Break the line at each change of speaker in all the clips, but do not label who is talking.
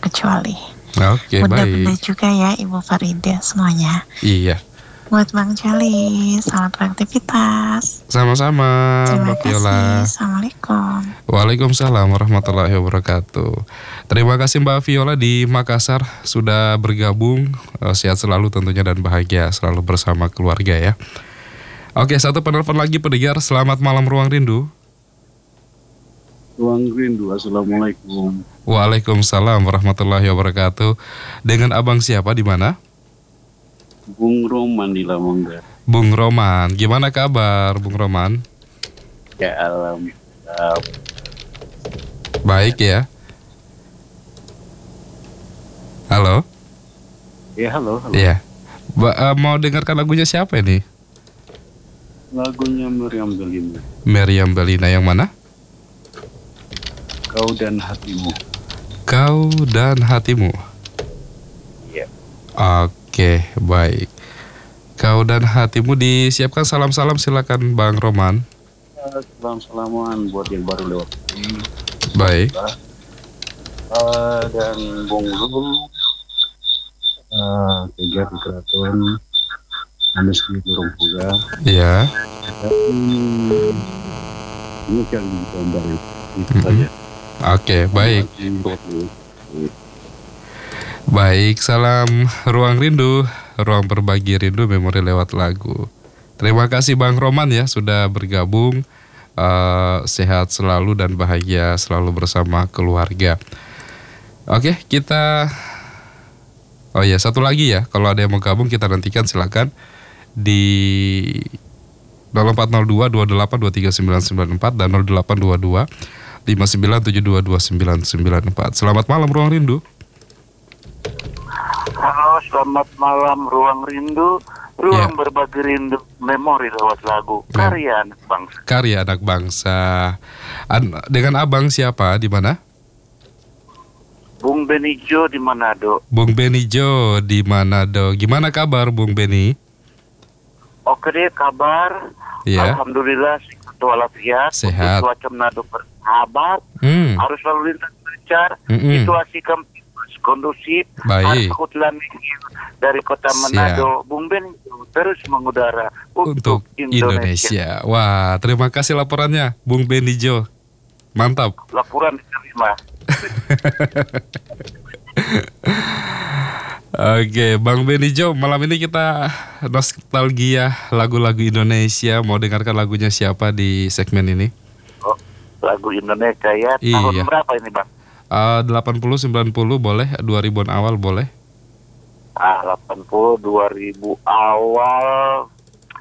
terkecuali.
Oke,
Bunda-bunda
baik.
juga ya Ibu Farida semuanya.
Iya,
Buat Bang Jali, selamat beraktivitas.
sama-sama
Terima
Mbak
kasih.
Viola.
Assalamualaikum.
Waalaikumsalam warahmatullahi wabarakatuh. Terima kasih Mbak Viola di Makassar sudah bergabung. Sehat selalu tentunya dan bahagia selalu bersama keluarga ya. Oke, satu penelpon lagi pendengar. Selamat malam Ruang Rindu.
Ruang Rindu, Assalamualaikum.
Waalaikumsalam warahmatullahi wabarakatuh. Dengan abang siapa di mana?
Bung Roman di Lamangga.
Bung Roman. Gimana kabar Bung Roman?
Ya alhamdulillah.
Baik ya. Halo?
Ya halo.
Iya. Mau dengarkan lagunya siapa ini?
Lagunya Meriam Belina.
Meriam Belina yang mana?
Kau dan hatimu.
Kau dan hatimu.
Iya.
Oke, baik. Kau dan hatimu disiapkan salam-salam silakan Bang Roman.
Salam-salaman buat yang baru lewat ini.
Baik.
Dan Bung Lul, kegiatan keraton, Anis di Burung Puga.
Ya.
Ini kan kembali itu saja.
Oke, baik. Baik, salam Ruang Rindu, ruang berbagi rindu memori lewat lagu. Terima kasih Bang Roman ya sudah bergabung. Sehat selalu dan bahagia selalu bersama keluarga. Oke, kita oh ya, satu lagi ya. Kalau ada yang mau gabung kita nantikan silakan di 0402 28 23 994 dan 0822 59722994. Selamat malam Ruang Rindu.
Halo, selamat malam Ruang Rindu. Ruang berbagi rindu memori lewat lagu karya anak bangsa.
Karya anak bangsa. Dengan abang siapa di mana?
Bung Benijo di Manado.
Bung Benijo di Manado. Gimana kabar Bung Beni?
Oke deh, kabar.
Iya.
Alhamdulillah sehat walafiat.
Sehat.
Cuaca Manado bersahabat. Arus lalu lintas lancar. Situasi kondusif.
Baik.
Harus dari kota Manado. Bung Benijo terus mengudara untuk Indonesia.
Wah, terima kasih laporannya Bung Benijo. Mantap.
Laporan diterima.
Oke, Bang Benijo, malam ini kita nostalgia lagu-lagu Indonesia. Mau dengarkan lagunya siapa di segmen ini?
Oh, lagu Indonesia ya.
Iya.
Tahun berapa ini Bang?
80, 90 boleh, 2000-an awal boleh.
80, 2000 awal.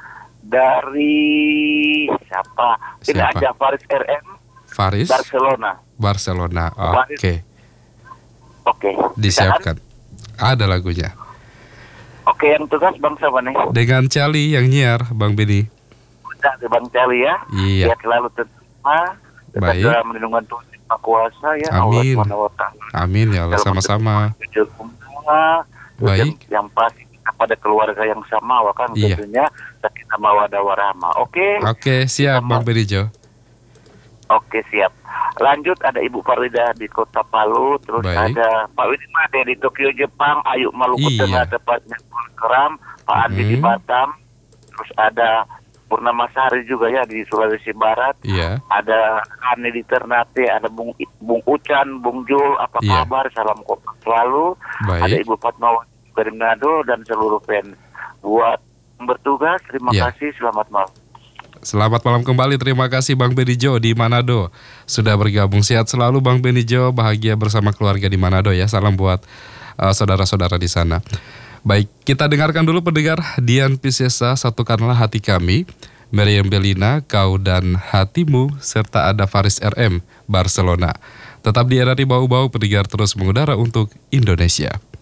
Dari siapa? Ini aja Faris RM.
Faris? Barcelona. Oke.
Oke.
Disiapkan. Ada lagunya.
Oke, yang tugas Bang siapa nih?
Dengan Cali yang nyiar, Bang Beni.
Udah, Bang Cali ya.
Iya.
Biar selalu terima.
Baik.
Dalam lindungan Tuhan Maha Kuasa ya.
Amin.
Allah SWT.
Amin ya Allah, sama-sama. Baik.
Yang pasti pada keluarga yang sama, kan
Iya.
tentunya kita mawadah warahmah. Oke.
Oke, siap Bang Benijo.
Oke, siap. Lanjut ada Ibu Farida di Kota Palu, terus
Baik.
ada Pak Widi Made di Tokyo Jepang, Ayu Maluku
Iya.
Tengah tepatnya Keram, Pak Andi di Batam, terus ada Purnama Sari juga ya di Sulawesi Barat,
Iya.
ada Ani di Ternate, ada Bung Ucan, Bung Jul, apa
Iya.
kabar? Salam kompak selalu.
Baik.
Ada Ibu Fatmawati dari Manado dan seluruh fans. Buat bertugas, terima
Iya.
kasih, selamat malam.
Selamat malam kembali, terima kasih Bang Benijo di Manado sudah bergabung. Sehat selalu Bang Benijo, bahagia bersama keluarga di Manado ya. Salam buat saudara-saudara di sana. Baik, kita dengarkan dulu pendengar. Dian Piscesa, Satukanlah Hati Kami, Meriam Belina, Kau dan Hatimu, serta ada Faris RM, Barcelona. Tetap di RRI Bau-Bau, pendengar terus mengudara untuk Indonesia.